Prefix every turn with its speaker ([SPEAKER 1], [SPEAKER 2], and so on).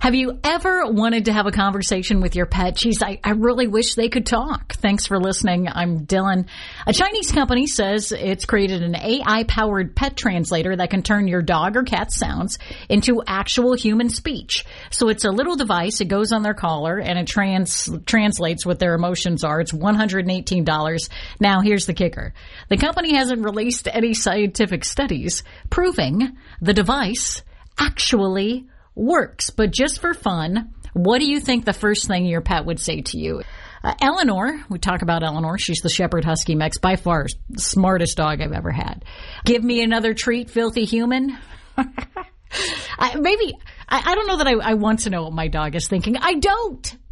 [SPEAKER 1] Have you ever wanted to have a conversation with your pet? Geez, I really wish they could talk. Thanks for listening. I'm Dylan. A Chinese company says it's created an AI-powered pet translator that can turn your dog or cat's sounds into actual human speech. So it's a little device. It goes on their collar and it translates what their emotions are. It's $118. Now, here's the kicker. The company hasn't released any scientific studies proving the device actually works. But just for fun, what do you think the first thing your pet would say to you? Eleanor, we talk about Eleanor. She's the Shepherd Husky mix, by far the smartest dog I've ever had. Give me another treat, filthy human. I don't know that I want to know what my dog is thinking. I don't.